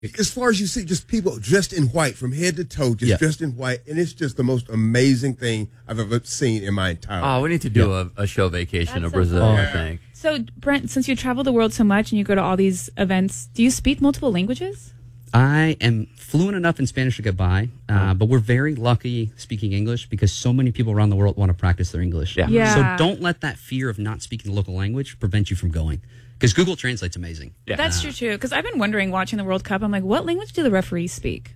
As far as you see, just people dressed in white from head to toe, just dressed in white, and it's just the most amazing thing I've ever seen in my entire life. Oh, we need to do a show vacation in Brazil, I think. So, Brent, since you travel the world so much and you go to all these events, do you speak multiple languages? I am fluent enough in Spanish to get by, but we're very lucky speaking English because so many people around the world want to practice their English. Yeah. So don't let that fear of not speaking the local language prevent you from going. Because Google Translate's amazing. Yeah. That's true, too. Because I've been wondering, watching the World Cup, I'm like, what language do the referees speak?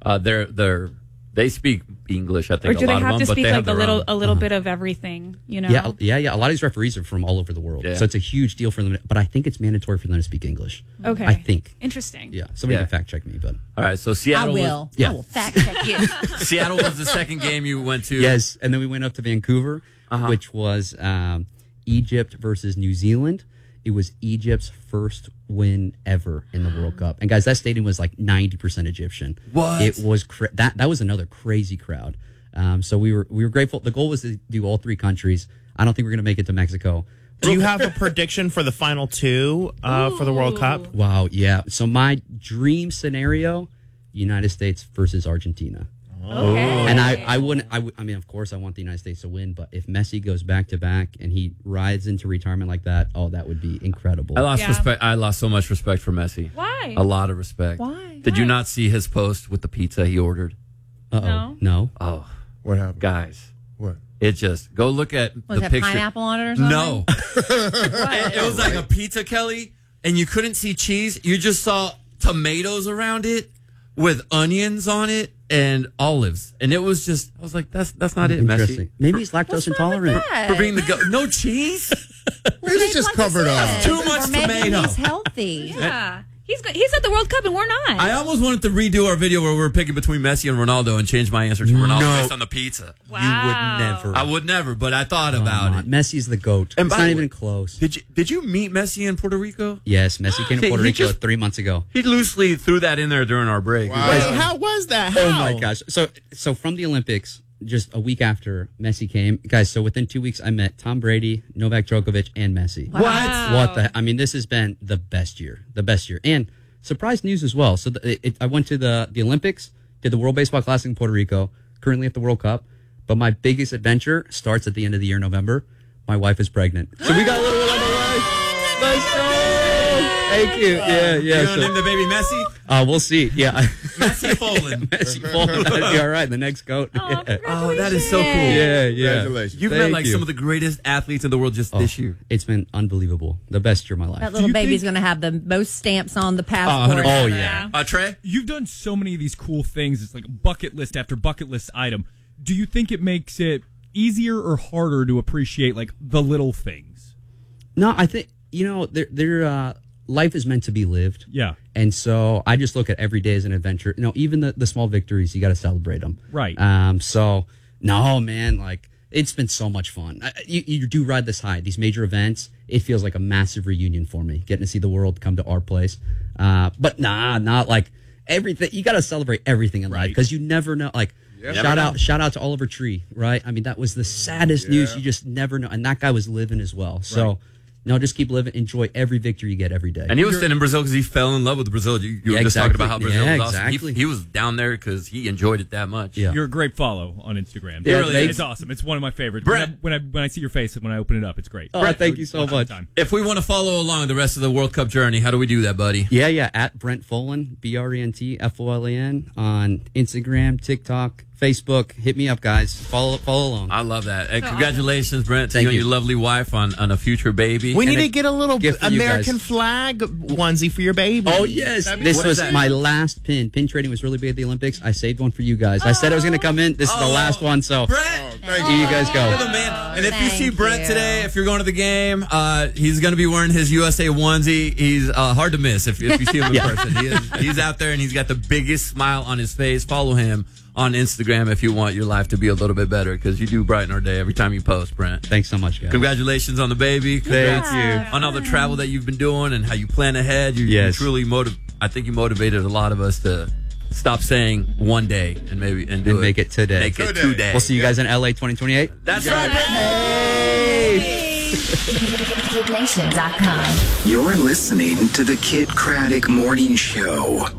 They speak English, I think, or do a lot they have of them, to speak like a little own. bit of everything, you know? Yeah. A lot of these referees are from all over the world. So it's a huge deal for them. But I think it's mandatory for them to speak English. Okay. I think. Interesting. Yeah. Somebody can fact check me, but. All right, so Seattle. I will fact check you. Seattle was the second game you went to. Yes, and then we went up to Vancouver, which was Egypt versus New Zealand. It was Egypt's first win ever in the World Cup. And guys, that stadium was like 90% Egyptian. What? It was that was another crazy crowd. So we were grateful. The goal was to do all three countries. I don't think we're going to make it to Mexico. Do you have a prediction for the final two for the World Cup? Wow, yeah. So my dream scenario, United States versus Argentina. Okay. And I mean, of course, I want the United States to win, but if Messi goes back to back and he rides into retirement like that, that would be incredible. I lost respect. I lost so much respect for Messi. Why? A lot of respect. Why? Did you not see his post with the pizza he ordered? No. Oh, what happened, guys? What? It just go look at Was the it picture. pineapple on it or something? No, it was like a pizza, Kelly, and you couldn't see cheese. You just saw tomatoes around it with onions on it and olives, and it was just. I was like, that's not it, Messi. Maybe he's lactose intolerant. For being no cheese. It's just covered up. Too much Or maybe tomato. he's healthy. Yeah. He's at the World Cup and we're not. I almost wanted to redo our video where we were picking between Messi and Ronaldo and change my answer to Ronaldo based on the pizza. Wow. You would never. I would never, but I thought about it. Messi's the GOAT. And It's by not the even way, close. Did you meet Messi in Puerto Rico? Yes, Messi came to See, Puerto he Rico just- 3 months ago. He loosely threw that in there during our break. Wow. Wait, how was that? How? Oh my gosh! So from the Olympics, just a week after Messi came, guys. So within 2 weeks, I met Tom Brady, Novak Djokovic, and Messi. Wow. What the? I mean, this has been the best year, and surprise news as well. So I went to the Olympics, did the World Baseball Classic in Puerto Rico, currently at the World Cup. But my biggest adventure starts at the end of the year, November. My wife is pregnant, so we got a little one on the way. Let's go! Thank you. Yeah. You gonna name the baby Messi? We'll see. Yeah. Messi Folan. Messi Folan. That'd be all right. The next GOAT. Oh, that is so cool. Yeah. Congratulations. You've met like some of the greatest athletes in the world just this year. It's been unbelievable. The best year of my life. That little you baby's think- going to have the most stamps on the passport. Oh, yeah. Trey? You've done so many of these cool things. It's like bucket list after bucket list item. Do you think it makes it easier or harder to appreciate like the little things? No, I think, life is meant to be lived. Yeah. And so I just look at every day as an adventure. Even the small victories, you got to celebrate them. Right. So, no, man, like, it's been so much fun. You do ride this high. These major events, it feels like a massive reunion for me, getting to see the world come to our place. But not like everything. You got to celebrate everything in life because you never know. Like, shout out to Oliver Tree, right? I mean, that was the saddest news. You just never know. And that guy was living as well. So, no, just keep living. Enjoy every victory you get every day. And he was staying in Brazil because he fell in love with Brazil. You were just talking about how Brazil was awesome. Exactly. He was down there because he enjoyed it that much. Yeah. You're a great follow on Instagram. Yeah, It's awesome. It's one of my favorites. Brett. When I see your face and when I open it up, it's great. Oh, thank you so much. If we want to follow along the rest of the World Cup journey, how do we do that, buddy? Yeah. At Brent Folan, BrentFolan on Instagram, TikTok, Facebook. Hit me up, guys. Follow along. I love that. And congratulations, Brent, to Thank you and you. your lovely wife on a future baby. We need to get a little gift for you American guys. flag onesie for your baby. Oh, yes. This What was is that? my last pin. Pin trading was really big at the Olympics. I saved one for you guys. I said I was going to come in. This is the last one, so Brent! here you guys go. You're the man. And if you see Thank Brent you. today, if you're going to the game, he's going to be wearing his USA onesie. He's hard to miss if you see him in person. He's out there and he's got the biggest smile on his face. Follow him on Instagram if you want your life to be a little bit better because you do brighten our day every time you post, Brent. Thanks so much, guys. Congratulations on the baby. Congrats you. on all the travel that you've been doing and how you plan ahead. You truly I think you motivated a lot of us to stop saying one day and make it today. Make it today. We'll see you guys in LA 2028. That's right. KidNation.com. You're listening to the Kid Craddock Morning Show.